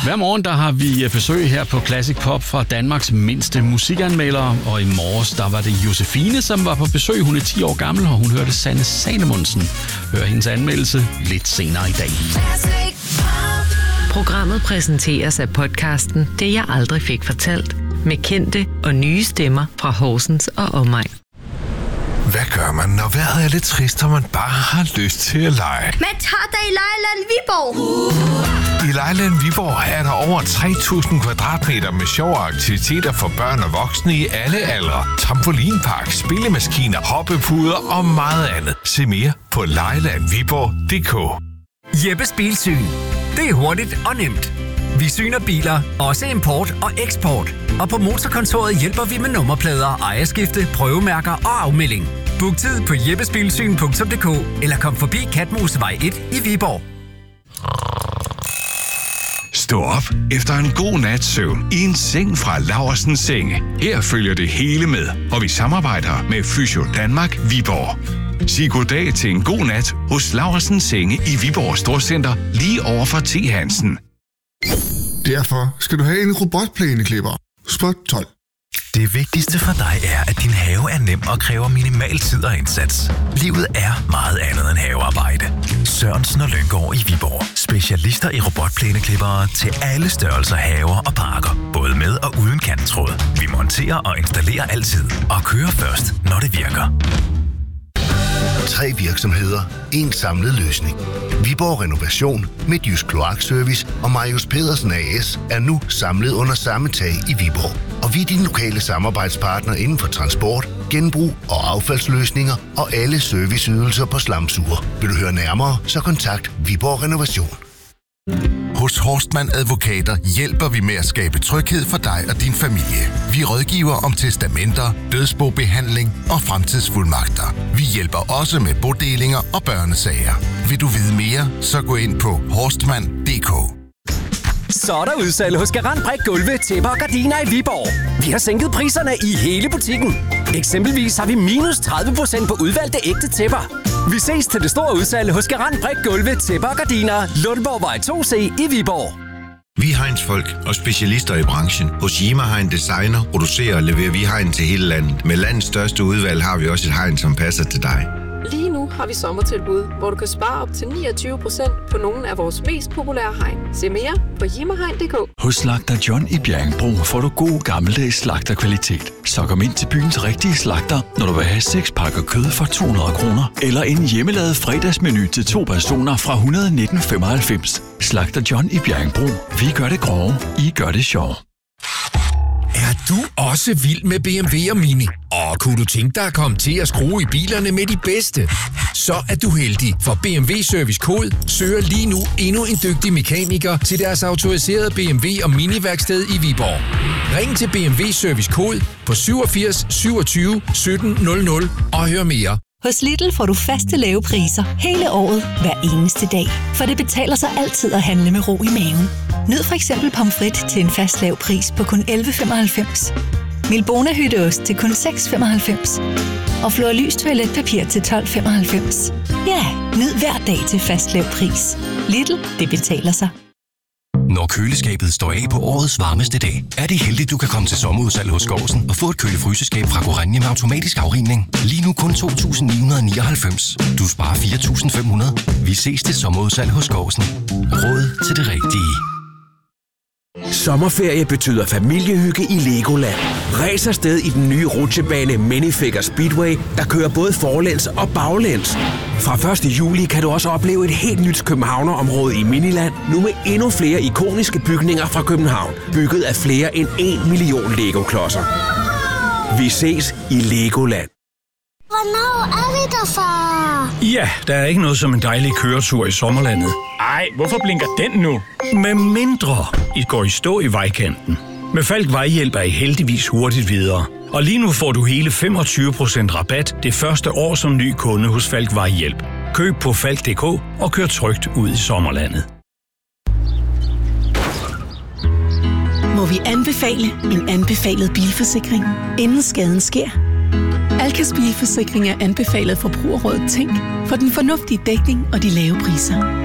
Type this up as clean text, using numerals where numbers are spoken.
Hver morgen der har vi besøg her på Classic Pop fra Danmarks mindste musikanmeldere, og i morges der var det Josefine, som var på besøg. Hun er 10 år gammel, og hun hørte Sanne Sanemundsen. Hør hendes anmeldelse lidt senere i dag. Programmet præsenteres af podcasten Det jeg aldrig fik fortalt, med kendte og nye stemmer fra Horsens og omegn. Hvad gør man, når vejret er lidt trist, og man bare har lyst til at lege? Med Tata i Lejland Viborg. I Lejland Viborg er der over 3.000 kvadratmeter med sjove aktiviteter for børn og voksne i alle aldre. Trampolinpark, spillemaskiner, hoppepuder og meget andet. Se mere på lejlandviborg.dk. Jeppes Bilsyn. Det er hurtigt og nemt. Vi syner biler, også import og eksport. Og på Motorkontoret hjælper vi med nummerplader, ejerskifte, prøvemærker og afmelding. Book tid på jeppesbilsyn.dk eller kom forbi Katmosevej 1 i Viborg. Stå op efter en god nats søvn i en seng fra Laursens Senge. Her følger det hele med, og vi samarbejder med Fysio Danmark Viborg. Sig goddag til en god nat hos Laursens Senge i Viborg Storcenter, lige over for T. Hansen. Derfor skal du have en robotplæneklipper. Spot 12. Det vigtigste for dig er, at din have er nem og kræver minimal tid og indsats. Livet er meget andet end havearbejde. Sørensen og Lynggaard i Viborg. Specialister i robotplæneklippere til alle størrelser haver og parker. Både med og uden kanttråd. Vi monterer og installerer altid. Og kører først, når det virker. 3 virksomheder, en samlet løsning. Viborg Renovation, Midtjysk Kloakservice og Marius Pedersen AS er nu samlet under samme tag i Viborg. Og vi er din lokale samarbejdspartner inden for transport, genbrug og affaldsløsninger og alle serviceydelser på slamsuger. Vil du høre nærmere, så kontakt Viborg Renovation. Hos Horstmann Advokater hjælper vi med at skabe tryghed for dig og din familie. Vi rådgiver om testamenter, dødsbobehandling og fremtidsfuldmagter. Vi hjælper også med bodelinger og børnesager. Vil du vide mere, så gå ind på horstmann.dk. Så er der udsalg hos Garant Brik Gulve, tæpper og gardiner i Viborg. Vi har sænket priserne i hele butikken. Eksempelvis har vi minus 30% på udvalgte ægte tæpper. Vi ses til det store udsalg hos Garant Brik Gulve, tæpper og gardiner, Lundborgvej 2C i Viborg. Vi er Heinz-folk og specialister i branchen. Hos Yima Hein Designer producerer og leverer vi hegn til hele landet. Med landets største udvalg har vi også et hegn, som passer til dig. Lige nu har vi sommertilbud, hvor du kan spare op til 29% på nogle af vores mest populære hegn. Se mere på jimmerhegn.dk. Hos Slagter John i Bjerringbro får du god gammeldags slagterkvalitet. Så kom ind til byens rigtige slagter, når du vil have 6 pakker kød for 200 kroner. Eller en hjemmelavet fredagsmenu til 2 personer fra 119,95. Slagter John i Bjerringbro. Vi gør det grove, I gør det sjov. Er du også vild med BMW og Mini? Og kunne du tænke dig at komme til at skrue i bilerne med de bedste? Så er du heldig, for BMW Service Kode søger lige nu endnu en dygtig mekaniker til deres autoriserede BMW og Mini-værksted i Viborg. Ring til BMW Service Kode på 87 27 17 00 og hør mere. Hos Lidl får du faste lave priser hele året, hver eneste dag. For det betaler sig altid at handle med ro i maven. Nyd for eksempel pomfrit til en fast lav pris på kun 11,95. Milbona hytteost til kun 6,95. Og Florlys toiletpapir til 12,95. Ja, nyd hver dag til fast lav pris. Lidl, det betaler sig. Når køleskabet står af på årets varmeste dag, er det heldigt, du kan komme til sommerudsalg hos Gårdsen og få et kølefryseskab fra Goranje med automatisk afrivning. Lige nu kun 2.999. Du sparer 4.500. Vi ses til sommerudsalg hos Gårdsen. Råd til det rigtige. Sommerferie betyder familiehygge i Legoland. Ræs afsted i den nye rutsjebane Minifigure Speedway, der kører både forlæns og baglæns. Fra 1. juli kan du også opleve et helt nyt københavnerområde i Miniland, nu med endnu flere ikoniske bygninger fra København, bygget af flere end 1 million Lego-klodser. Vi ses i Legoland. Hvornår er vi der, far? Ja, der er ikke noget som en dejlig køretur i sommerlandet. Ej, hvorfor blinker den nu? Med mindre I går i stå i vejkanten. Med Falk Vejhjælp er I heldigvis hurtigt videre. Og lige nu får du hele 25% rabat det første år som ny kunde hos Falk Vejhjælp. Køb på falk.dk og kør trygt ud i sommerlandet. Må vi anbefale en anbefalet bilforsikring, inden skaden sker? Alkas bilforsikring er anbefalet Forbrugerrådet Tænk for den fornuftige dækning og de lave priser.